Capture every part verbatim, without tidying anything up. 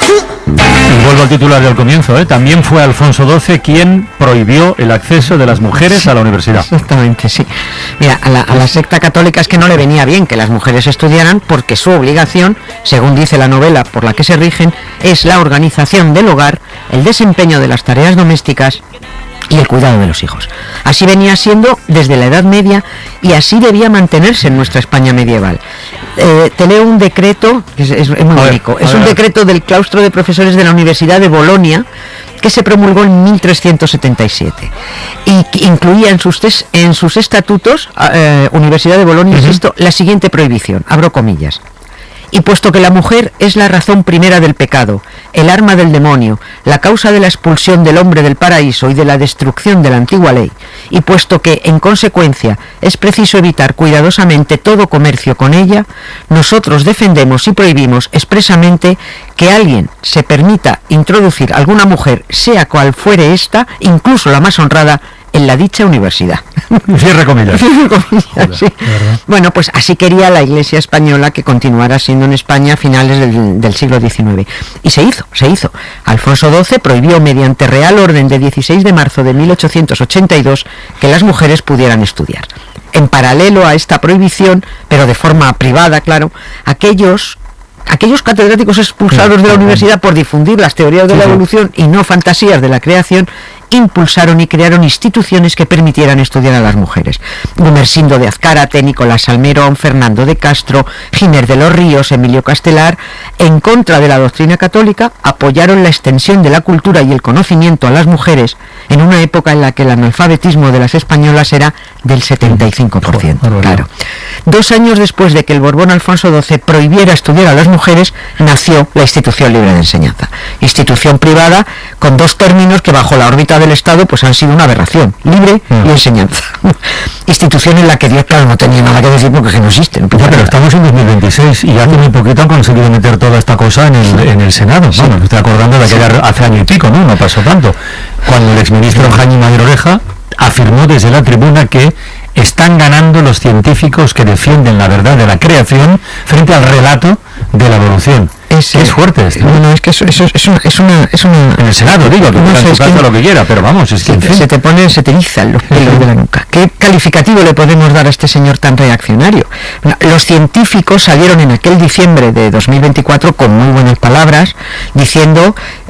Y vuelvo al titular del comienzo, ¿eh? También fue Alfonso doce quien prohibió el acceso de las mujeres sí, a la universidad. Exactamente, sí. Mira, a la, a la secta católica es que no le venía bien que las mujeres estudiaran, porque su obligación, según dice la novela por la que se rigen, es la organización del hogar, el desempeño de las tareas domésticas y el cuidado de los hijos. Así venía siendo desde la Edad Media y así debía mantenerse en nuestra España medieval. Eh, te leo un decreto, que es, es, es muy único, es un decreto del claustro de profesores de la Universidad de Bolonia que se promulgó en mil trescientos setenta y siete y que incluía en sus, tes, en sus estatutos, eh, Universidad de Bolonia, uh-huh. insisto, la siguiente prohibición, abro comillas: y puesto que la mujer es la razón primera del pecado, el arma del demonio, la causa de la expulsión del hombre del paraíso y de la destrucción de la antigua ley, y puesto que, en consecuencia, es preciso evitar cuidadosamente todo comercio con ella, nosotros defendemos y prohibimos expresamente que alguien se permita introducir alguna mujer, sea cual fuere esta, incluso la más honrada, en la dicha universidad. Cierre comillas. Cierre comillas, Joder, sí. Bueno, pues así quería la Iglesia española que continuara siendo en España a finales del, del siglo diecinueve. Y se hizo, se hizo. Alfonso doce prohibió mediante Real Orden de dieciséis de marzo de mil ochocientos ochenta y dos que las mujeres pudieran estudiar. En paralelo a esta prohibición, pero de forma privada, claro, aquellos... Aquellos catedráticos expulsados de la universidad por difundir las teorías de la evolución y no fantasías de la creación, impulsaron y crearon instituciones que permitieran estudiar a las mujeres. Gumersindo de Azcárate, Nicolás Salmerón, Fernando de Castro, Giner de los Ríos, Emilio Castelar, en contra de la doctrina católica, apoyaron la extensión de la cultura y el conocimiento a las mujeres en una época en la que el analfabetismo de las españolas era del setenta y cinco por ciento. Claro. Dos años después de que el Borbón Alfonso doce prohibiera estudiar a las mujeres, nació la Institución Libre de Enseñanza. Institución privada con dos términos que bajo la órbita del Estado pues han sido una aberración: libre y enseñanza. Institución en la que Dios, claro, no tenía nada que decir porque no existe. No, pero estamos en dos mil veintiséis y hace muy poquito han conseguido meter toda esta cosa en el, en el Senado. Sí. Bueno, me estoy acordando de aquella hace año y pico, ¿no? No pasó tanto. Cuando el exministro Jaime Mayor Oreja afirmó desde la tribuna que están ganando los científicos que defienden la verdad de la creación frente al relato de la evolución. Es, es fuerte esto. No, no, es que eso, eso es, una, es, una, es una... En el Senado, digo, que no sé, es que lo que quiera, pero vamos, es que... Se, se te pone, se te erizan los pelos de la nuca. ¿Qué calificativo le podemos dar a este señor tan reaccionario? Los científicos salieron en aquel diciembre de dos mil veinticuatro con muy buenas palabras, diciendo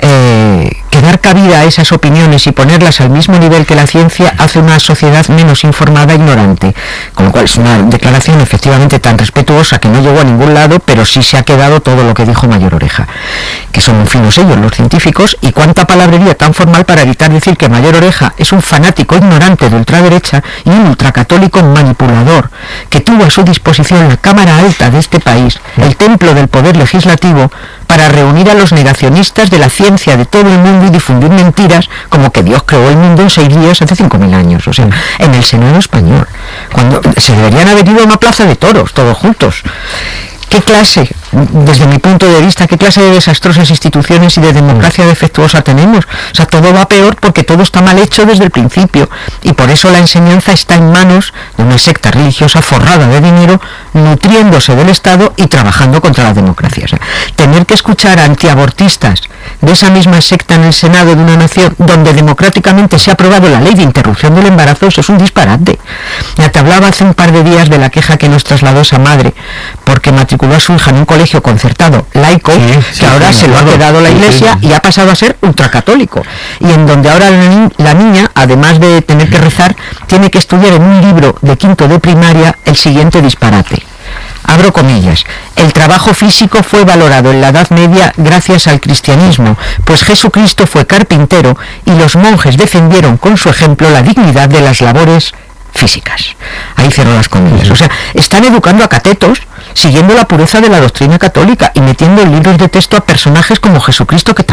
eh, que dar cabida a esas opiniones y ponerlas al mismo nivel que la ciencia hace una sociedad menos informada e ignorante. Con lo cual es una declaración efectivamente tan respetuosa que no llegó a ningún lado, pero sí se ha quedado todo lo que dijo Mayor Oreja, que son muy finos ellos, los científicos, y cuánta palabrería tan formal para evitar decir que Mayor Oreja es un fanático ignorante de ultraderecha y un ultracatólico manipulador, que tuvo a su disposición la Cámara Alta de este país, el templo del poder legislativo, para reunir a los negacionistas de la ciencia de todo el mundo y difundir mentiras como que Dios creó el mundo en seis días hace cinco mil años, o sea, en el Senado español, cuando se deberían haber ido a una plaza de toros, todos juntos. ¿Qué clase, desde mi punto de vista, qué clase de desastrosas instituciones y de democracia defectuosa tenemos? O sea, todo va peor porque todo está mal hecho desde el principio y por eso la enseñanza está en manos de una secta religiosa forrada de dinero, nutriéndose del Estado y trabajando contra la democracia. O sea, tener que escuchar a antiabortistas de esa misma secta en el Senado de una nación donde democráticamente se ha aprobado la ley de interrupción del embarazo, eso es un disparate. Ya te hablaba hace un par de días de la queja que nos trasladó esa madre porque matriculó a su hija en un colegio concertado laico, sí, sí, que ahora sí, se lo ha quedado la Iglesia y ha pasado a ser ultracatólico, y en donde ahora la, ni- la niña, además de tener que rezar, tiene que estudiar en un libro de quinto de primaria el siguiente disparate. Abro comillas: el trabajo físico fue valorado en la Edad Media gracias al cristianismo, pues Jesucristo fue carpintero y los monjes defendieron con su ejemplo la dignidad de las labores físicas. Ahí cierro las comillas. O sea, están educando a catetos siguiendo la pureza de la doctrina católica y metiendo en libros de texto a personajes como Jesucristo, que tampoco